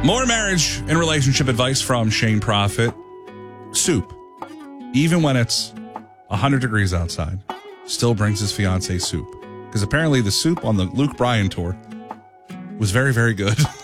More marriage and relationship advice from Shane Prophet. Soup. Even when it's 100 degrees outside, still brings his fiancée soup. Because apparently the soup on the Luke Bryan tour was very, very good.